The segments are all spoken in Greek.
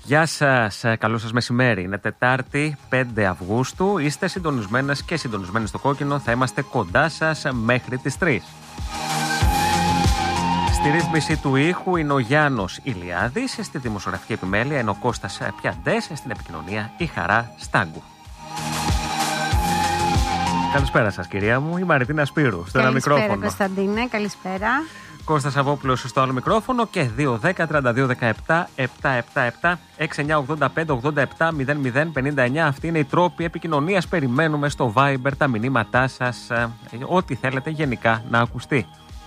Γεια σας, καλό σας μεσημέρι. Είναι Τετάρτη 5 Αυγούστου. Είστε συντονισμένες και συντονισμένοι στο κόκκινο. Θα είμαστε κοντά σας μέχρι τις 3. Στη ρύθμιση του ήχου είναι ο Γιάννος Ηλιάδης, στη δημοσιογραφική επιμέλεια είναι ο Κώστας Πιαντές, στην επικοινωνία η Χαρά Στάγκου. Καλησπέρα σας, κυρία μου, η Μαριτίνα Σπύρου στο ένα μικρόφωνο. Καλησπέρα, Κωνσταντίνε, καλησπέρα. Κώστας Αβόπουλος στο άλλο μικρόφωνο και 2-10-32-17-777 6-9-85-87-00-59. Αυτοί είναι οι τρόποι επικοινωνίας. Περιμένουμε στο Viber τα μηνύματά σας, ό,τι θέλετε γενικά να ακουστεί.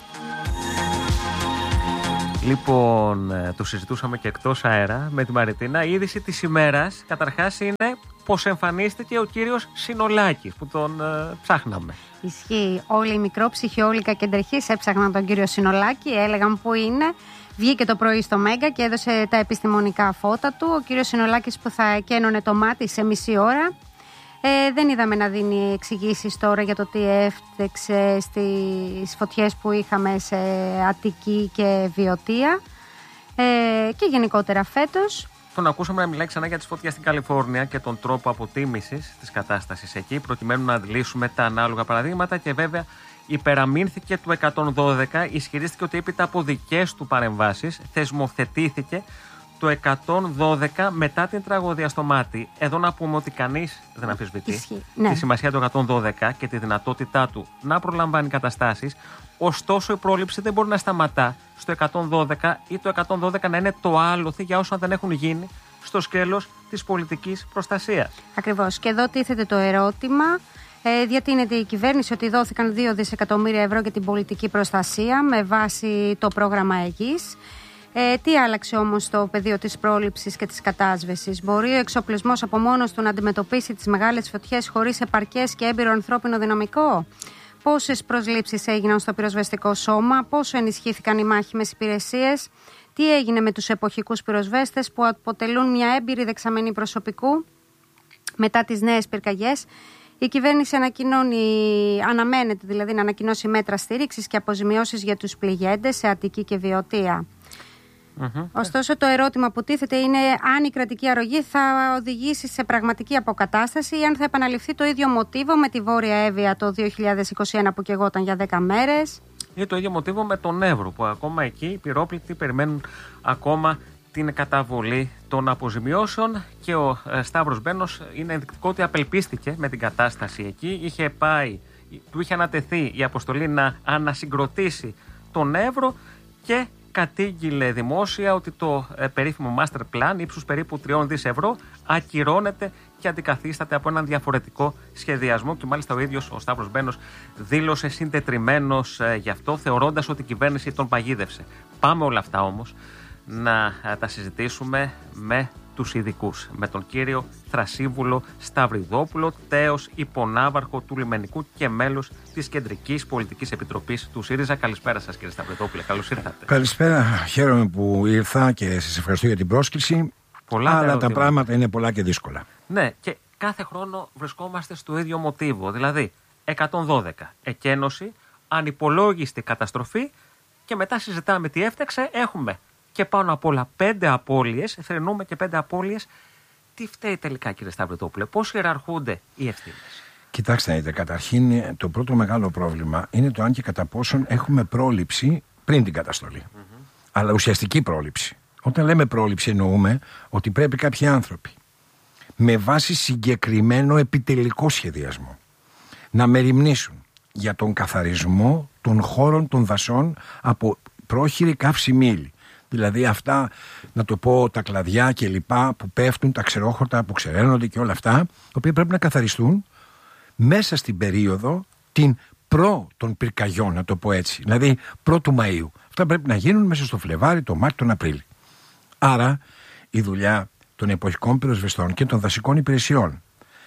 Λοιπόν, το συζητούσαμε και εκτός αέρα με τη Μαριτίνα. Η είδηση της ημέρας καταρχάς είναι πως εμφανίστηκε ο κύριος Συνολάκης που τον ψάχναμε. Ισχύει. Όλοι οι μικρόψυχοι, όλοι οι κακεντρεχείς έψαχναν τον κύριο Συνολάκη, έλεγαν που είναι. Βγήκε το πρωί στο Μέγκα και έδωσε τα επιστημονικά φώτα του. Ο κύριος Συνολάκης που θα εκένωνε το μάτι σε μισή ώρα. Δεν είδαμε να δίνει εξηγήσεις τώρα για το τι έφτεξε στις φωτιές που είχαμε σε Αττική και Βιωτία και γενικότερα φέτος. Τον ακούσαμε να μιλάει ξανά για τις φωτιές στην Καλιφόρνια και τον τρόπο αποτίμησης της κατάστασης εκεί, προκειμένου να αντλήσουμε τα ανάλογα παραδείγματα και βέβαια υπεραμείνθηκε του 112, ισχυρίστηκε ότι έπειτα από δικές του παρεμβάσεις θεσμοθετήθηκε το 112 μετά την τραγωδία στο μάτι. Εδώ να πούμε ότι κανείς δεν αμφισβητεί τη σημασία του 112 και τη δυνατότητά του να προλαμβάνει καταστάσεις. Ωστόσο, η πρόληψη δεν μπορεί να σταματά στο 112 ή το 112 να είναι το άλοθη για όσα δεν έχουν γίνει στο σκέλος της πολιτικής προστασίας. Ακριβώς. Και εδώ τίθεται το ερώτημα. Διατείνεται η κυβέρνηση ότι δόθηκαν 2 δισεκατομμύρια ευρώ για την πολιτική προστασία με βάση το πρόγραμμα Αιγής. Τι άλλαξε όμως στο πεδίο της πρόληψης και της κατάσβεσης? Μπορεί ο εξοπλισμός από μόνος του να αντιμετωπίσει τις μεγάλες φωτιές χωρίς επαρκές και έμπειρο ανθρώπινο δυναμικό? Πόσες προσλήψεις έγιναν στο πυροσβεστικό σώμα? Πόσο ενισχύθηκαν οι μάχημες υπηρεσίες? Τι έγινε με τους εποχικούς πυροσβέστες που αποτελούν μια έμπειρη δεξαμενή προσωπικού μετά τις νέες πυρκαγιές? Η κυβέρνηση αναμένεται δηλαδή να ανακοινώσει μέτρα στήριξης και αποζημιώσεις για τους πληγέντες σε Αττική και Βιωτία. Ωστόσο, το ερώτημα που τίθεται είναι αν η κρατική αρρωγή θα οδηγήσει σε πραγματική αποκατάσταση ή αν θα επαναληφθεί το ίδιο μοτίβο με τη Βόρεια Εύβοια το 2021 που καιγόταν για 10 μέρες. Ή το ίδιο μοτίβο με τον Εύρο που ακόμα εκεί οι πυρόπληκτοι περιμένουν ακόμα την καταβολή των αποζημιώσεων και ο Σταύρος Μπαίνος είναι ενδεικτικό ότι απελπίστηκε με την κατάσταση εκεί. Του είχε ανατεθεί η αποστολή να ανασυγκροτήσει τον Εύρο και κατήγγειλε δημόσια ότι το περίφημο master plan ύψους περίπου 3 δις ευρώ ακυρώνεται και αντικαθίσταται από έναν διαφορετικό σχεδιασμό και μάλιστα ο ίδιος ο Σταύρος Μπαίνος δήλωσε συντετριμμένος γι' αυτό, θεωρώντας ότι η κυβέρνηση τον παγίδευσε. Πάμε όλα αυτά όμως να τα συζητήσουμε με τους ειδικούς, με τον κύριο Θρασίβουλο Σταυριδόπουλο, τέος υπονάβαρχο του Λιμενικού και μέλος της Κεντρικής Πολιτικής Επιτροπής του ΣΥΡΙΖΑ. Καλησπέρα σας, κύριε Σταυριδόπουλε, καλώς ήρθατε. Καλησπέρα, χαίρομαι που ήρθα και σας ευχαριστώ για την πρόσκληση. Αλλά τα πράγματα είναι πολλά και δύσκολα. Ναι, και κάθε χρόνο βρισκόμαστε στο ίδιο μοτίβο, δηλαδή 112, εκένωση, ανυπολόγιστη καταστροφή και μετά συζητάμε τι έφταξε, έχουμε και πάνω απ' όλα 5 απώλειες, θρηνούμε και 5 απώλειες. Τι φταίει τελικά, κύριε Σταυριδόπουλε, πώς ιεραρχούνται οι ευθύνες? Κοιτάξτε, είδε, καταρχήν το πρώτο μεγάλο πρόβλημα είναι το αν και κατά πόσον έχουμε πρόληψη πριν την καταστολή. Αλλά ουσιαστική πρόληψη. Όταν λέμε πρόληψη εννοούμε ότι πρέπει κάποιοι άνθρωποι με βάση συγκεκριμένο επιτελικό σχεδιασμό να μεριμνήσουν για τον καθαρισμό των χώρων των δασών από πρόχειρη καύσιμη ύλη. Δηλαδή αυτά, να το πω, τα κλαδιά και λοιπά που πέφτουν, τα ξερόχορτα που ξεραίνονται και όλα αυτά, τα οποία πρέπει να καθαριστούν μέσα στην περίοδο την των πυρκαγιών, να το πω έτσι, δηλαδή 1η Μαΐου. Αυτά πρέπει να γίνουν μέσα στο Φλεβάρι, το Μάρτιο, τον Απρίλιο. Άρα η δουλειά των εποχικών πυροσβεστών και των δασικών υπηρεσιών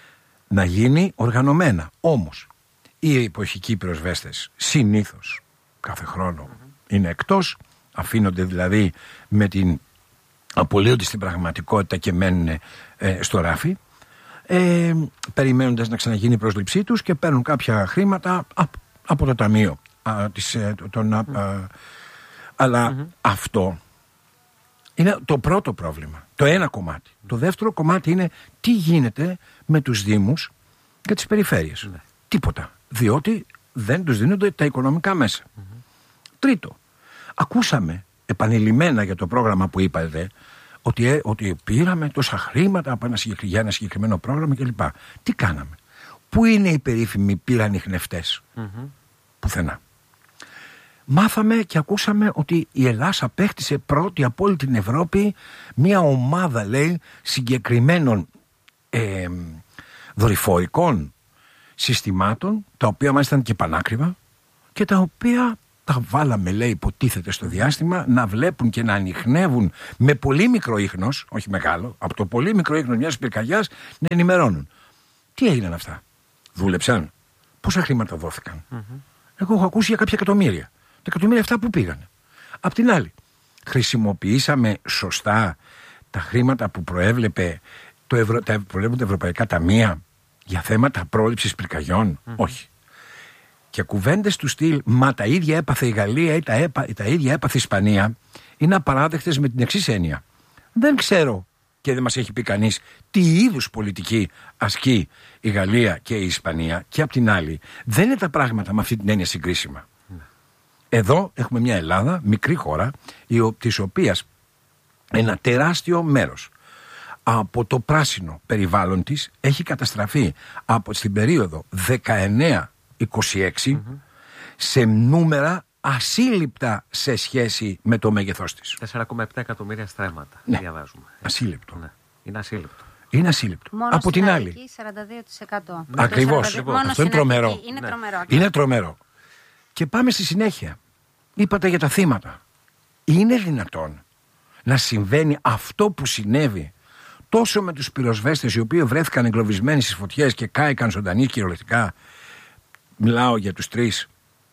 να γίνει οργανωμένα. Όμως οι εποχικοί πυροσβέστες συνήθως κάθε χρόνο είναι εκτός, αφήνονται δηλαδή με την απολύονται στην πραγματικότητα και μένουν στο ράφι, περιμένοντας να ξαναγίνει η πρόσληψή τους και παίρνουν κάποια χρήματα από το ταμείο αλλά αυτό Είναι το πρώτο πρόβλημα. Το ένα κομμάτι. Το δεύτερο κομμάτι είναι τι γίνεται με τους δήμους και τις περιφέρειες. Ναι. Τίποτα. Διότι δεν τους δίνονται τα οικονομικά μέσα. Τρίτο. Ακούσαμε επανειλημμένα για το πρόγραμμα που είπατε ότι πήραμε τόσα χρήματα από για ένα συγκεκριμένο πρόγραμμα κλπ. Τι κάναμε? Πού είναι οι περίφημοι πυρανιχνευτές? Πουθενά. Μάθαμε και ακούσαμε ότι η Ελλάδα απέκτησε πρώτη από όλη την Ευρώπη μια ομάδα, λέει, συγκεκριμένων δορυφορικών συστημάτων, τα οποία μάλιστα ήταν και πανάκριβα και τα οποία τα βάλαμε, λέει, υποτίθεται στο διάστημα να βλέπουν και να ανιχνεύουν με πολύ μικρό ίχνος, όχι μεγάλο, από το πολύ μικρό ίχνος μιας πυρκαγιάς να ενημερώνουν. Τι έγιναν αυτά? Δούλεψαν? Πόσα χρήματα δόθηκαν? Εγώ έχω ακούσει για κάποια εκατομμύρια. Τα εκατομμύρια αυτά που πήγαν? Απ' την άλλη, χρησιμοποιήσαμε σωστά τα χρήματα που προέβλεπε τα ευρωπαϊκά ταμεία για θέματα πρόληψης πυρκαγιών? Όχι. Και κουβέντες του στυλ «μα τα ίδια έπαθε η Γαλλία» ή τα ίδια έπαθε η Ισπανία είναι απαράδεκτες με την εξής έννοια. Δεν ξέρω και δεν μας έχει πει κανείς τι είδους πολιτική ασκεί η Γαλλία και η Ισπανία, και απ' την άλλη δεν είναι τα πράγματα με αυτή την έννοια συγκρίσιμα. Εδώ έχουμε μια Ελλάδα, μικρή χώρα, της οποίας ένα τεράστιο μέρος από το πράσινο περιβάλλον της έχει καταστραφεί από την περίοδο 19-26 σε νούμερα ασύλληπτα σε σχέση με το μέγεθός της. 4,7 εκατομμύρια στρέμματα, ναι, διαβάζουμε. Ασύλληπτο. Ναι. Είναι ασύλληπτο. Είναι ασύλληπτο. Μόνο από την άλλη. 42%. Ακριβώς. Αυτό είναι τρομερό. Είναι, ναι, τρομερό. Είναι τρομερό. Και πάμε στη συνέχεια. Είπατε για τα θύματα. Είναι δυνατόν να συμβαίνει αυτό που συνέβη τόσο με τους πυροσβέστες οι οποίοι βρέθηκαν εγκλωβισμένοι στις φωτιές και κάηκαν ζωντανοί κυριολεκτικά? Μιλάω για τους 3.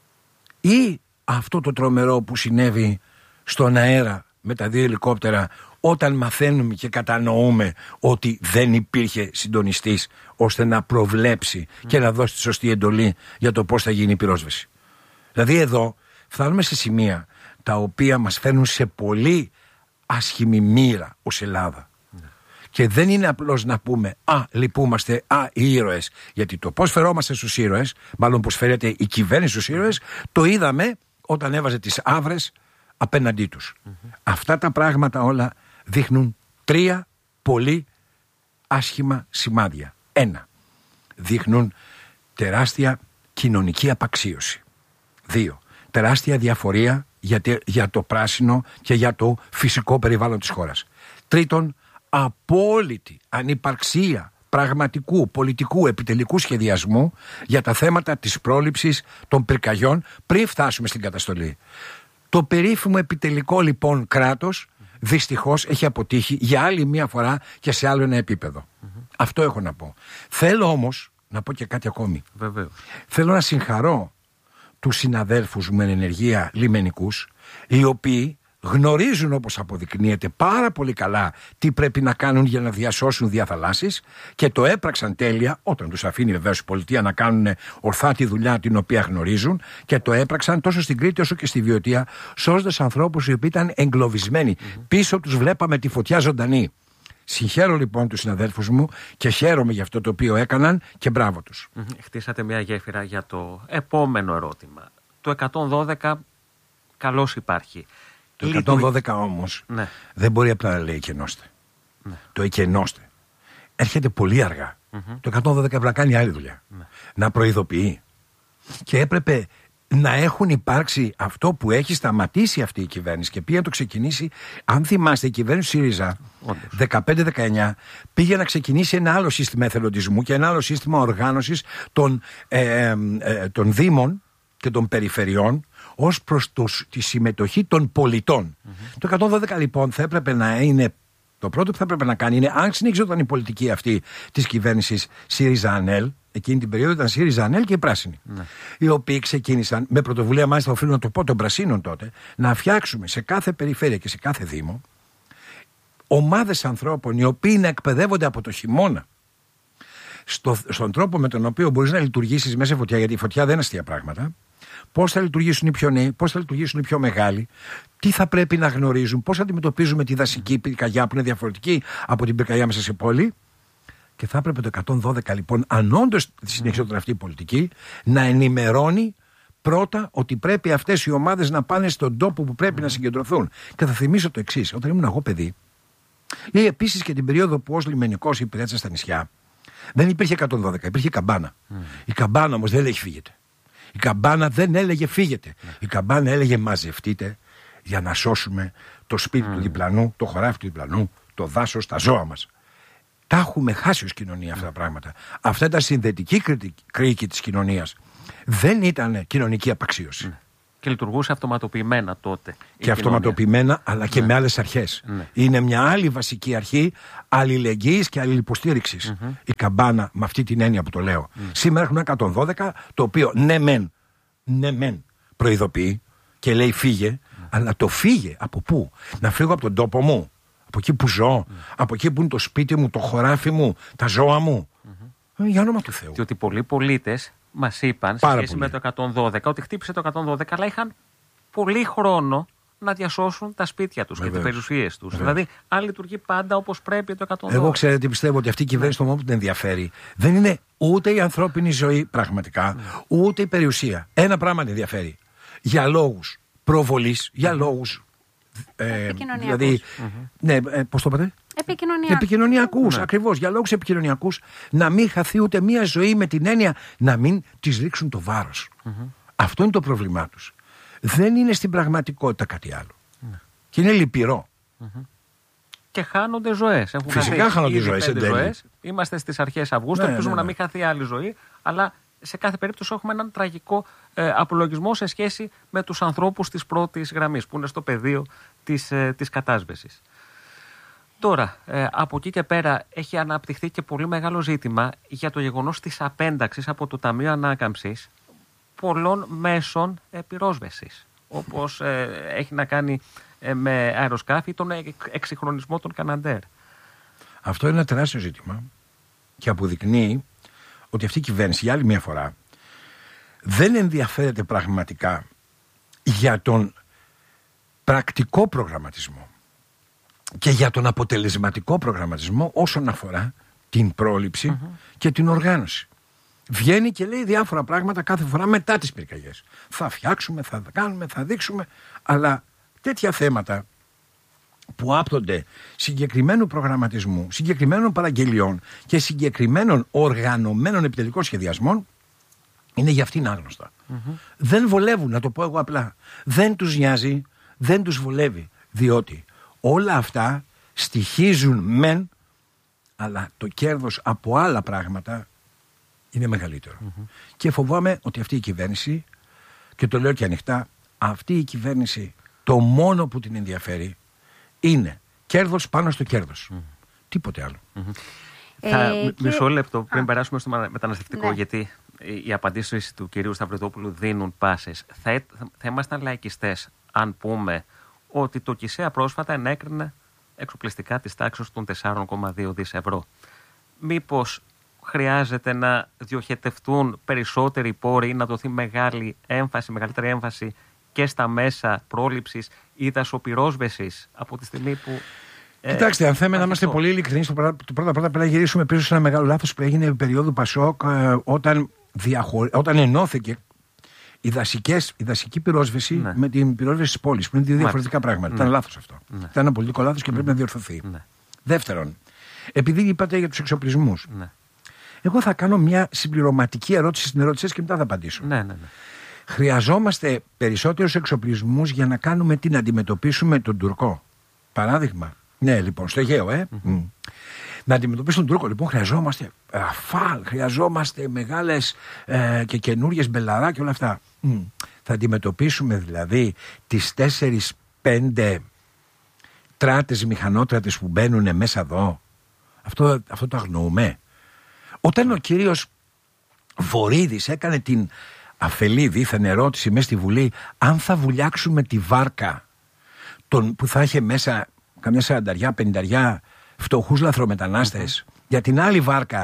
Ή αυτό το τρομερό που συνέβη στον αέρα με τα 2 ελικόπτερα, όταν μαθαίνουμε και κατανοούμε ότι δεν υπήρχε συντονιστής ώστε να προβλέψει και να δώσει τη σωστή εντολή για το πώς θα γίνει η πυρόσβεση. Δηλαδή εδώ φτάνουμε σε σημεία τα οποία μας φέρνουν σε πολύ άσχημη μοίρα ως Ελλάδα. Και δεν είναι απλώς να πούμε λυπούμαστε, οι ήρωες. Γιατί το πώς φερόμαστε στους ήρωες, μάλλον πώς φέρεται η κυβέρνηση στους ήρωες, το είδαμε όταν έβαζε τις άβρες απέναντί τους. Αυτά τα πράγματα όλα δείχνουν 3 πολύ άσχημα σημάδια. 1. Δείχνουν τεράστια κοινωνική απαξίωση. 2. Τεράστια διαφορία για το πράσινο και για το φυσικό περιβάλλον της χώρας. 3. Απόλυτη ανυπαρξία πραγματικού πολιτικού επιτελικού σχεδιασμού για τα θέματα της πρόληψης των πυρκαγιών πριν φτάσουμε στην καταστολή. Το περίφημο επιτελικό λοιπόν κράτος δυστυχώς έχει αποτύχει για άλλη μια φορά και σε άλλο ένα επίπεδο. Αυτό έχω να πω. Θέλω όμως να πω και κάτι ακόμη. Βεβαίως. Θέλω να συγχαρώ τους συναδέλφους μου εν ενεργεία λιμενικούς, οι οποίοι γνωρίζουν, όπως αποδεικνύεται, πάρα πολύ καλά τι πρέπει να κάνουν για να διασώσουν διαθαλάσσεις και το έπραξαν τέλεια, όταν τους αφήνει βεβαίως η πολιτεία να κάνουν ορθά τη δουλειά την οποία γνωρίζουν, και το έπραξαν τόσο στην Κρήτη όσο και στη Βιωτία, σώζοντας ανθρώπους οι οποίοι ήταν εγκλωβισμένοι. Πίσω τους βλέπαμε τη φωτιά ζωντανή. Συγχαίρω λοιπόν τους συναδέλφους μου και χαίρομαι για αυτό το οποίο έκαναν και μπράβο τους. Χτίσατε μια γέφυρα για το επόμενο ερώτημα. Το 112 καλώς υπάρχει. Το 112 όμως δεν μπορεί απλά να λέει εκενώστε. Το εκενώστε έρχεται πολύ αργά. Το 112 έπρεπε να κάνει άλλη δουλειά. Να προειδοποιεί. Και έπρεπε να έχουν υπάρξει αυτό που έχει σταματήσει αυτή η κυβέρνηση και πήγε να το ξεκινήσει. Αν θυμάστε, η κυβέρνηση ΣΥΡΙΖΑ 15-19 πήγε να ξεκινήσει ένα άλλο σύστημα εθελοντισμού και ένα άλλο σύστημα οργάνωσης των δήμων και των περιφερειών ως προς τη συμμετοχή των πολιτών. Το 112 λοιπόν θα έπρεπε να είναι, το πρώτο που θα έπρεπε να κάνει είναι, αν συνεχιζόταν η πολιτική αυτή της κυβέρνησης ΣΥΡΙΖΑ-ΑΝΕΛ, εκείνη την περίοδο ήταν ΣΥΡΙΖΑ-ΑΝΕΛ και οι πράσινοι, οι οποίοι ξεκίνησαν με πρωτοβουλία, μάλιστα οφείλω να το πω, των πρασίνων τότε, να φτιάξουμε σε κάθε περιφέρεια και σε κάθε δήμο ομάδες ανθρώπων οι οποίοι να εκπαιδεύονται από το χειμώνα στον τρόπο με τον οποίο μπορείς να λειτουργήσεις μέσα σε φωτιά, γιατί η φωτιά δεν είναι αστεία πράγματα. Πώς θα λειτουργήσουν οι πιο νέοι, πώς θα λειτουργήσουν οι πιο μεγάλοι, τι θα πρέπει να γνωρίζουν, πώς θα αντιμετωπίζουμε τη δασική πυρκαγιά που είναι διαφορετική από την πυρκαγιά μέσα σε πόλη. Και θα έπρεπε το 112 λοιπόν, αν όντως συνεχιζόταν αυτή η πολιτική, να ενημερώνει πρώτα ότι πρέπει αυτές οι ομάδες να πάνε στον τόπο που πρέπει να συγκεντρωθούν. Και θα θυμίσω το εξής: όταν ήμουν εγώ παιδί, λέει επίσης και την περίοδο που ως λιμενικός υπηρέτησα στα νησιά, δεν υπήρχε 112, υπήρχε καμπάνα. Η καμπάνα όμως δεν έλεγε φύγετε. Η καμπάνα δεν έλεγε φύγετε. Η καμπάνα έλεγε μαζευτείτε για να σώσουμε το σπίτι του διπλανού, το χωράφι του διπλανού, το δάσος, τα ζώα μας. Τα έχουμε χάσει ως κοινωνία αυτά τα πράγματα. Αυτά ήταν συνδετική κρίκη της κοινωνίας. Δεν ήταν κοινωνική απαξίωση. Και λειτουργούσε αυτοματοποιημένα τότε. Και αυτοματοποιημένα, αλλά και με άλλες αρχές. Είναι μια άλλη βασική αρχή αλληλεγγύης και αλληλυποστήριξης. Η καμπάνα, με αυτή την έννοια που το λέω. Σήμερα έχουμε ένα 112, το οποίο ναι μεν προειδοποιεί και λέει φύγε, αλλά το φύγε από πού? Να φύγω από τον τόπο μου, από εκεί που ζω, από εκεί που είναι το σπίτι μου, το χωράφι μου, τα ζώα μου. Για όνομα του Θεού. Διότι πολλοί πολίτες μας είπαν σε σχέση με το 112 ότι χτύπησε το 112, αλλά είχαν πολύ χρόνο να διασώσουν τα σπίτια τους και τις περιουσίες τους. Δηλαδή, αν λειτουργεί πάντα όπως πρέπει το 112. Εγώ ξέρετε, πιστεύω ότι αυτή η κυβέρνηση το μόνο που την ενδιαφέρει δεν είναι ούτε η ανθρώπινη ζωή πραγματικά, ούτε η περιουσία. Ένα πράγμα την ενδιαφέρει. Για λόγους προβολής, για λόγους. Δηλαδή. Ναι, πώς το είπατε? Επικοινωνιακούς, ακριβώς. Για λόγους επικοινωνιακούς, να μην χαθεί ούτε μία ζωή, με την έννοια να μην τις ρίξουν το βάρος. Αυτό είναι το πρόβλημά τους. Δεν είναι στην πραγματικότητα κάτι άλλο. Και είναι λυπηρό. Και χάνονται ζωές. Φυσικά χάνονται ζωές. Είμαστε στις αρχές Αυγούστου, ελπίζουμε να μην χαθεί άλλη ζωή, αλλά σε κάθε περίπτωση έχουμε έναν τραγικό απολογισμό σε σχέση με τους ανθρώπους της πρώτης γραμμής που είναι στο πεδίο της κατάσβεσης. Τώρα, από εκεί και πέρα έχει αναπτυχθεί και πολύ μεγάλο ζήτημα για το γεγονός της απένταξης από το Ταμείο Ανάκαμψης πολλών μέσων πυρόσβεσης, όπως έχει να κάνει με αεροσκάφη, τον εξυγχρονισμό των Καναντέρ. Αυτό είναι ένα τεράστιο ζήτημα και αποδεικνύει ότι αυτή η κυβέρνηση για άλλη μια φορά δεν ενδιαφέρεται πραγματικά για τον πρακτικό προγραμματισμό και για τον αποτελεσματικό προγραμματισμό όσον αφορά την πρόληψη και την οργάνωση. Βγαίνει και λέει διάφορα πράγματα κάθε φορά μετά τις πυρκαγιές. Θα φτιάξουμε, θα κάνουμε, θα δείξουμε, αλλά τέτοια θέματα που άπτονται συγκεκριμένου προγραμματισμού, συγκεκριμένων παραγγελιών και συγκεκριμένων οργανωμένων επιτελικών σχεδιασμών είναι για αυτήν άγνωστα. Δεν βολεύουν, να το πω εγώ απλά. Δεν τους νοιάζει, δεν τους βολεύει, διότι όλα αυτά στοιχίζουν μεν, αλλά το κέρδος από άλλα πράγματα είναι μεγαλύτερο. Και φοβάμαι ότι αυτή η κυβέρνηση, και το λέω και ανοιχτά, αυτή η κυβέρνηση το μόνο που την ενδιαφέρει είναι κέρδος πάνω στο κέρδος. Τίποτε άλλο. Μισό λεπτό πριν περάσουμε στο μεταναστευτικό, γιατί οι απαντήσεις του κυρίου Σταυριδόπουλου δίνουν πάσες. Θα ήμασταν λαϊκιστές αν πούμε ότι το ΚΙΣΕΑ πρόσφατα ενέκρινε εξοπλιστικά της τάξης των 4,2 δις ευρώ. Μήπως χρειάζεται να διοχετευτούν περισσότεροι πόροι ή να δοθεί μεγαλύτερη έμφαση και στα μέσα πρόληψης ή δασοπυρόσβεσης από τη στιγμή που... Κοιτάξτε, αν θέλουμε να είμαστε πολύ ειλικρινείς, πρώτα πρέπει να γυρίσουμε πίσω σε ένα μεγάλο λάθος που έγινε περίοδο Πασόκ, όταν ενώθηκε η δασική πυρόσβεση με την πυρόσβεση της πόλης, που είναι δύο διαφορετικά πράγματα. Ήταν λάθος αυτό. Ήταν ένα πολιτικό λάθος και πρέπει να διορθωθεί. Δεύτερον, επειδή είπατε για τους εξοπλισμούς, εγώ θα κάνω μια συμπληρωματική ερώτηση στην ερώτησή σας και μετά θα απαντήσω. Χρειαζόμαστε περισσότερους εξοπλισμούς για να κάνουμε να αντιμετωπίσουμε τον Τουρκό. Παράδειγμα. Ναι, λοιπόν, στο Αιγαίο, Να αντιμετωπίσουμε τον Τούρκο, λοιπόν, χρειαζόμαστε Ραφάλ, χρειαζόμαστε μεγάλες και καινούριες μπελαρά και όλα αυτά. Θα αντιμετωπίσουμε δηλαδή τις 4-5 τράτες, μηχανότρατες που μπαίνουν μέσα εδώ. Αυτό το αγνοούμε. Όταν ο κύριος Βορίδης έκανε την αφελή δίθεν ερώτηση μέσα στη Βουλή, αν θα βουλιάξουμε τη βάρκα που θα είχε μέσα καμιά 40-50 φτωχούς λαθρομετανάστες, για την άλλη βάρκα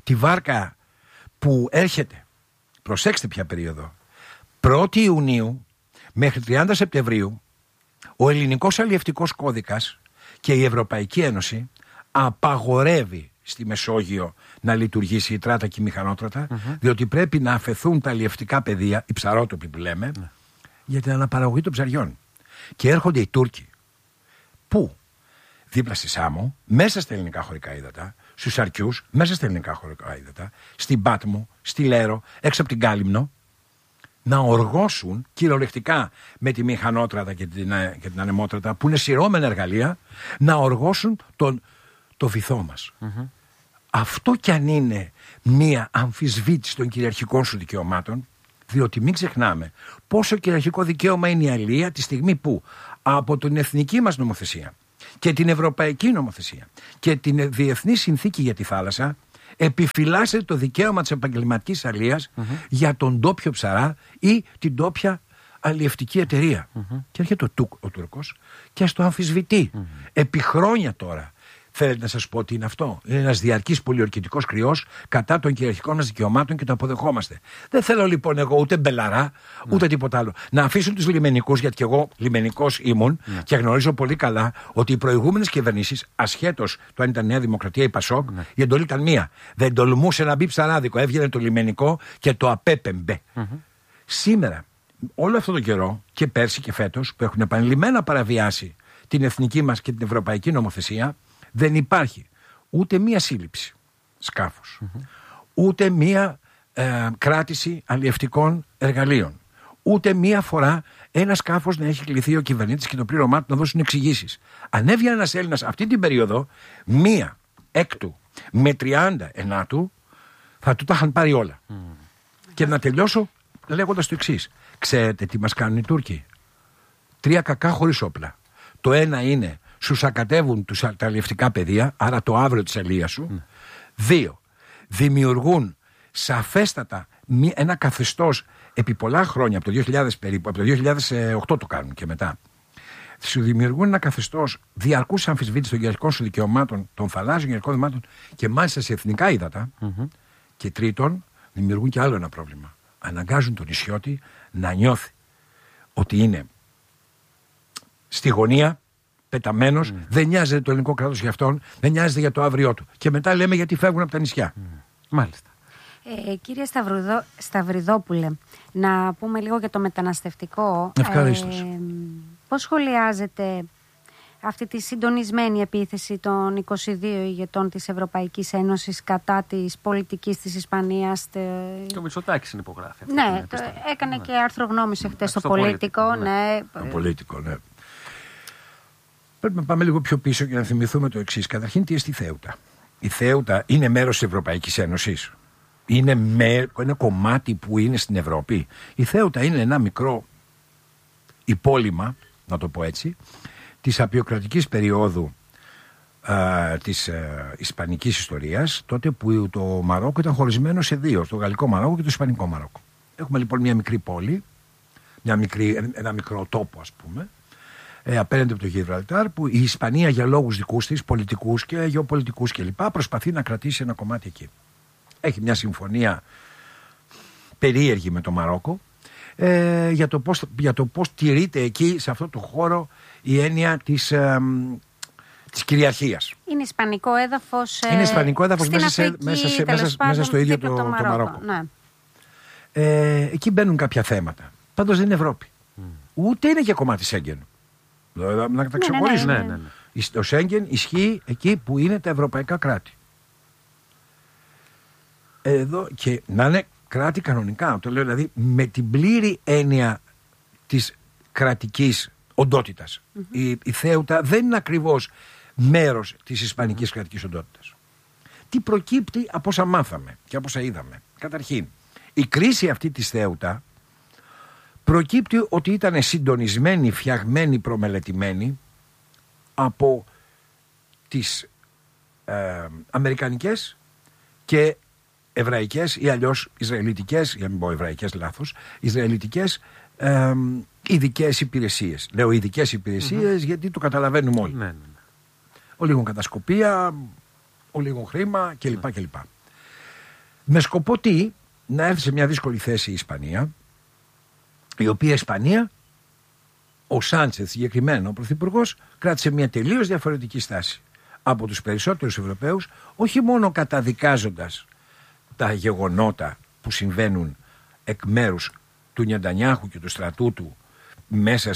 τη βάρκα που έρχεται, προσέξτε ποια περίοδο, 1η Ιουνίου μέχρι 30 Σεπτεμβρίου, ο ελληνικός αλλιευτικός κώδικας και η Ευρωπαϊκή Ένωση απαγορεύει στη Μεσόγειο να λειτουργήσει η τράτα και η μηχανότρατα, διότι πρέπει να αφαιθούν τα αλλιευτικά πεδία, οι ψαρότοποι που λέμε, για την αναπαραγωγή των ψαριών. Και έρχονται οι Τούρκοι. Πού? Δίπλα στη Σάμο, μέσα στα ελληνικά χωρικά ύδατα, στους Αρκιούς, μέσα στα ελληνικά χωρικά ύδατα, στην Πάτμο, στη Λέρο, έξω από την Κάλυμνο, να οργώσουν κυριολεκτικά με τη μηχανότρατα και την ανεμότρατα, που είναι σειρώμενα εργαλεία, να οργώσουν το βυθό μας. Αυτό κι αν είναι μία αμφισβήτηση των κυριαρχικών σου δικαιωμάτων, διότι μην ξεχνάμε πόσο κυριαρχικό δικαίωμα είναι η αλία τη στιγμή που από την εθνική μας νομοθεσία και την ευρωπαϊκή νομοθεσία και την διεθνή συνθήκη για τη θάλασσα επιφυλάσσεται το δικαίωμα της επαγγελματικής αλίας για τον ντόπιο ψαρά ή την ντόπια αλλιευτική εταιρεία. Και έρχεται ο Τούρκος και ας το αμφισβητεί. Επί χρόνια τώρα. Θέλετε να σας πω τι είναι αυτό? Είναι ένας διαρκής πολιορκητικός κρυός κατά των κυριαρχικών μας δικαιωμάτων και το αποδεχόμαστε. Δεν θέλω λοιπόν εγώ ούτε μπελαρά, ούτε τίποτα άλλο. Να αφήσουν τους λιμενικούς, γιατί και εγώ λιμενικός ήμουν και γνωρίζω πολύ καλά ότι οι προηγούμενες κυβερνήσεις, ασχέτως το αν ήταν Νέα Δημοκρατία ή Πασόκ, η εντολή ήταν μία. Δεν τολμούσε να μπει ψαράδικο. Έβγαινε το λιμενικό και το απέπεμπε. Σήμερα, όλο αυτόν τον καιρό και πέρσι και φέτος, που έχουν επανειλημμένα παραβιάσει την εθνική μας και την ευρωπαϊκή νομοθεσία, δεν υπάρχει ούτε μία σύλληψη σκάφους, ούτε μία κράτηση αλλιευτικών εργαλείων, ούτε μία φορά ένα σκάφος να έχει κληθεί ο κυβερνήτης και το πλήρωμά του να δώσουν εξηγήσεις. Αν έβγαινε ένας Έλληνας αυτή την περίοδο, 1 με 30 ενάτου, θα του τα είχαν πάρει όλα. Και να τελειώσω λέγοντας το εξής. Ξέρετε τι μας κάνουν οι Τούρκοι? 3 κακά χωρίς όπλα. Το ένα είναι σου σακατεύουν τα αλλιευτικά πεδία, άρα το αύριο της αλίας σου. 2. Δημιουργούν σαφέστατα ένα καθεστώς επί πολλά χρόνια, από το 2000 περίπου, από το 2008 το κάνουν και μετά. Σου δημιουργούν ένα καθεστώς διαρκούς αμφισβήτησης των κυριαρχικών σου δικαιωμάτων, των θαλάσσιων κυριαρχικών δικαιωμάτων και μάλιστα σε εθνικά ύδατα. Και 3. Δημιουργούν και άλλο ένα πρόβλημα. Αναγκάζουν τον νησιώτη να νιώθει ότι είναι στη γωνία, πεταμένος, δεν νοιάζεται το ελληνικό κράτος για αυτόν, δεν νοιάζεται για το αύριό του. Και μετά λέμε γιατί φεύγουν από τα νησιά. Μάλιστα. Κύριε Σταυριδόπουλε, να πούμε λίγο για το μεταναστευτικό. Ευχαρίστως. Πώς σχολιάζετε αυτή τη συντονισμένη επίθεση των 22 ηγετών της Ευρωπαϊκής Ένωσης κατά της πολιτικής της Ισπανίας? Το Μητσοτάκη συνυπογράφει. Ναι, έκανε και άρθρο γνώμης εχθές στο Πολίτικο. Το Πολίτικο, ναι. Πρέπει να πάμε λίγο πιο πίσω και να θυμηθούμε το εξής. Καταρχήν, τι εστί Θέουτα? Η Θέουτα είναι μέρος της Ευρωπαϊκής Ένωσης. Είναι ένα κομμάτι που είναι στην Ευρώπη. Η Θέουτα είναι ένα μικρό υπόλοιμα, να το πω έτσι, της απειοκρατικής περίοδου της ισπανικής ιστορίας, τότε που το Μαρόκο ήταν χωρισμένο σε 2, το Γαλλικό Μαρόκο και το Ισπανικό Μαρόκο. Έχουμε λοιπόν μια μικρή πόλη, ένα μικρό τόπο ας πούμε, απέναντι από το Γιβραλτάρ, που η Ισπανία για λόγους δικούς της, πολιτικούς και γεωπολιτικούς κλπ, προσπαθεί να κρατήσει ένα κομμάτι εκεί. Έχει μια συμφωνία περίεργη με το Μαρόκο για το πώς τηρείται εκεί, σε αυτό το χώρο, η έννοια της κυριαρχίας. Είναι ισπανικό έδαφος. Είναι ισπανικό έδαφος μέσα στο ίδιο το Μαρόκο. Ναι. Εκεί μπαίνουν κάποια θέματα. Πάντως δεν είναι Ευρώπη. Ούτε είναι και κομμάτι Σέγγεν. Να τα ξεχωρίζουμε. Ναι. Το Σέγγεν ισχύει εκεί που είναι τα ευρωπαϊκά κράτη. Εδώ και να είναι κράτη κανονικά, το λέω δηλαδή με την πλήρη έννοια της κρατικής οντότητας. Η Θέουτα δεν είναι ακριβώς μέρος της ισπανικής κρατικής οντότητας. Τι προκύπτει από όσα μάθαμε και από όσα είδαμε? Καταρχήν, η κρίση αυτή της Θέουτα προκύπτει ότι ήταν συντονισμένη, φτιαγμένη, προμελετημένη από τις αμερικανικές και εβραϊκές ή αλλιώς ισραηλιτικές, για να μην πω εβραϊκές λάθος, ισραηλιτικές ειδικές υπηρεσίες. Λέω ειδικές υπηρεσίες γιατί το καταλαβαίνουμε όλοι. Ο λίγο κατασκοπία, ο λίγο χρήμα κλπ. Με σκοπό τι? Να έρθει σε μια δύσκολη θέση η Ισπανία, η οποία Ισπανία, ο Σάντσεθ συγκεκριμένα, ο Πρωθυπουργός, κράτησε μια τελείως διαφορετική στάση από τους περισσότερους Ευρωπαίους, όχι μόνο καταδικάζοντας τα γεγονότα που συμβαίνουν εκ μέρους του Νετανιάχου και του στρατού του μέσα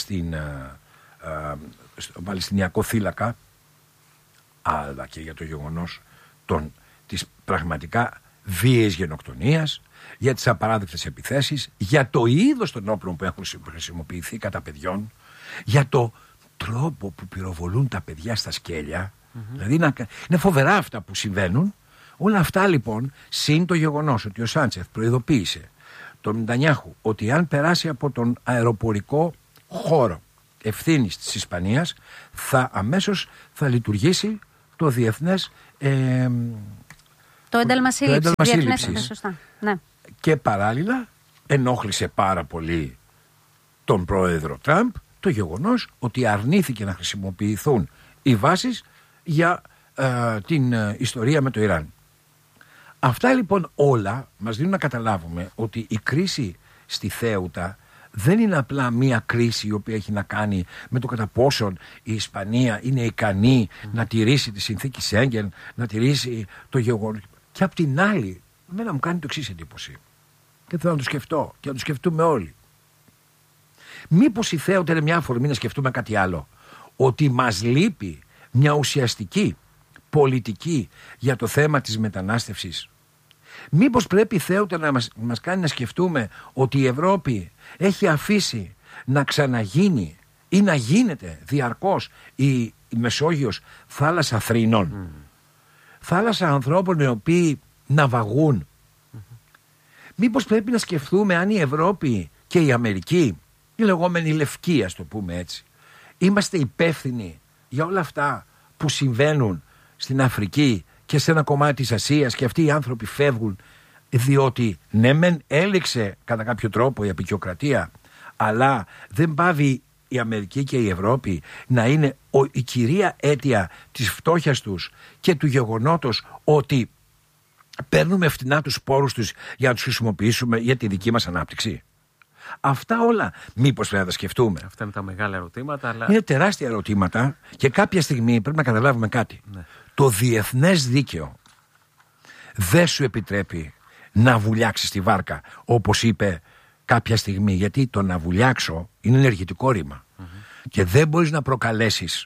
στο Παλαιστινιακό θύλακα, αλλά και για το γεγονός της πραγματικά βίαιης γενοκτονίας, για τις απαράδεκτες επιθέσεις, για το είδος των όπλων που έχουν χρησιμοποιηθεί κατά παιδιών, για το τρόπο που πυροβολούν τα παιδιά στα σκέλια. Δηλαδή είναι φοβερά αυτά που συμβαίνουν. Όλα αυτά λοιπόν, συν το γεγονός ότι ο Σάντσεθ προειδοποίησε τον Νετανιάχου ότι αν περάσει από τον αεροπορικό χώρο ευθύνης της Ισπανίας, αμέσως θα λειτουργήσει το διεθνές το ένταλμα σύλληψης. Σωστά. Ναι. Και παράλληλα ενόχλησε πάρα πολύ τον πρόεδρο Τραμπ το γεγονός ότι αρνήθηκε να χρησιμοποιηθούν οι βάσεις για την ιστορία με το Ιράν. Αυτά λοιπόν όλα μας δίνουν να καταλάβουμε ότι η κρίση στη Θέουτα δεν είναι απλά μία κρίση η οποία έχει να κάνει με το κατά πόσον η Ισπανία είναι ικανή να τηρήσει τη συνθήκη Σέγγεν, να τηρήσει το γεγονός. Και απ' την άλλη, εμένα μου κάνει το εξής εντύπωση. Και θέλω να το σκεφτώ και να το σκεφτούμε όλοι. Μήπως η Θέουτα είναι μια αφορμή να σκεφτούμε κάτι άλλο? Ότι μας λείπει μια ουσιαστική πολιτική για το θέμα της μετανάστευσης. Μήπως πρέπει η Θέουτα να μας κάνει να σκεφτούμε ότι η Ευρώπη έχει αφήσει να ξαναγίνει ή να γίνεται διαρκώς η Μεσόγειος θάλασσα θρήνων, θάλασσα ανθρώπων οι οποίοι ναυαγούν. Μήπως πρέπει να σκεφτούμε αν η Ευρώπη και η Αμερική, η λεγόμενη λευκή, ας το πούμε έτσι, είμαστε υπεύθυνοι για όλα αυτά που συμβαίνουν στην Αφρική και σε ένα κομμάτι της Ασίας, και αυτοί οι άνθρωποι φεύγουν διότι ναι μεν έληξε κατά κάποιο τρόπο η αποικιοκρατία, αλλά δεν πάβει η Αμερική και η Ευρώπη να είναι η κυρία αίτια της φτώχειας τους και του γεγονότος ότι παίρνουμε φτηνά τους σπόρους τους για να τους χρησιμοποιήσουμε για τη δική μας ανάπτυξη. Αυτά όλα μήπως πρέπει να τα σκεφτούμε? Αυτά είναι τα μεγάλα ερωτήματα. Αλλά... είναι τεράστια ερωτήματα και κάποια στιγμή πρέπει να καταλάβουμε κάτι. Ναι. Το διεθνές δίκαιο δεν σου επιτρέπει να βουλιάξεις τη βάρκα, όπως είπε κάποια στιγμή, γιατί το να βουλιάξω είναι ενεργητικό ρήμα. Και δεν μπορείς να προκαλέσεις,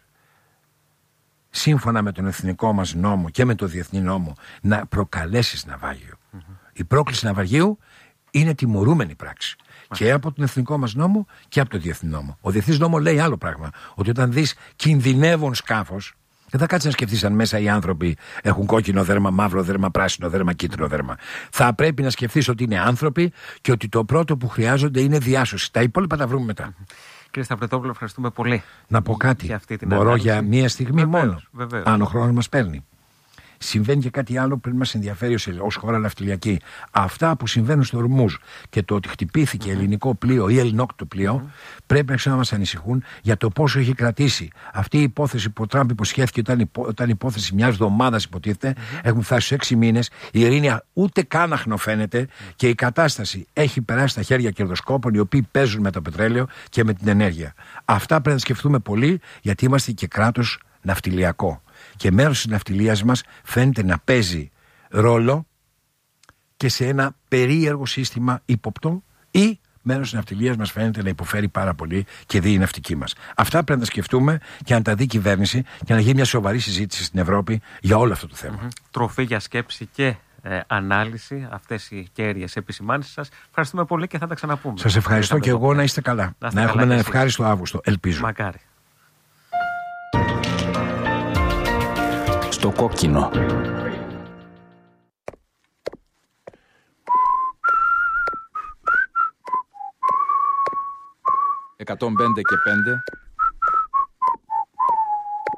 σύμφωνα με τον εθνικό μας νόμο και με το διεθνή νόμο, να προκαλέσεις ναυάγιο. Η πρόκληση ναυαγίου είναι τιμωρούμενη πράξη. Και από τον εθνικό μας νόμο και από το διεθνή νόμο. Ο διεθνής νόμο λέει άλλο πράγμα. Ότι όταν δεις κινδυνεύον σκάφος, δεν θα κάτσεις να σκεφτείς αν μέσα οι άνθρωποι έχουν κόκκινο δέρμα, μαύρο δέρμα, πράσινο δέρμα, κίτρινο δέρμα. Θα πρέπει να σκεφτείς ότι είναι άνθρωποι και ότι το πρώτο που χρειάζονται είναι διάσωση. Τα υπόλοιπα τα βρούμε μετά. Κύριε Σταυρωτόπουλο, ευχαριστούμε πολύ. Να πω κάτι. Μπορώ για μία στιγμή μόνο. Αν ο χρόνος μας παίρνει. Συμβαίνει και κάτι άλλο που πρέπει να μας ενδιαφέρει ως χώρα ναυτιλιακή. Αυτά που συμβαίνουν στο Ορμούζ και το ότι χτυπήθηκε ελληνικό πλοίο ή ελληνόκτο πλοίο, πρέπει να ξανά μας ανησυχούν για το πόσο έχει κρατήσει αυτή η υπόθεση που ο Τραμπ υποσχέθηκε όταν η υπόθεση μιας εβδομάδας υποτίθεται. Έχουν φτάσει στους 6 μήνες, η ειρήνη ούτε καν αχνοφαίνεται και η κατάσταση έχει περάσει στα χέρια κερδοσκόπων οι οποίοι παίζουν με το πετρέλαιο και με την ενέργεια. Αυτά πρέπει να σκεφτούμε πολύ, γιατί είμαστε και κράτος ναυτιλιακό. Και μέρος της ναυτιλίας μας φαίνεται να παίζει ρόλο και σε ένα περίεργο σύστημα ύποπτο, ή μέρος της ναυτιλίας μας φαίνεται να υποφέρει πάρα πολύ και δει η ναυτική μας. Αυτά πρέπει να τα σκεφτούμε και να τα δει η κυβέρνηση και να γίνει μια σοβαρή συζήτηση στην Ευρώπη για όλο αυτό το θέμα. Τροφή για σκέψη και ανάλυση, αυτές οι κέρυες επισημάνσεις σας. Ευχαριστούμε πολύ και θα τα ξαναπούμε. Σας ευχαριστώ και εγώ, να είστε καλά. Να έχουμε έναν ευχάριστο Αύγουστο, ελπίζω. Μακάρι. Στο κόκκινο. 105 και 5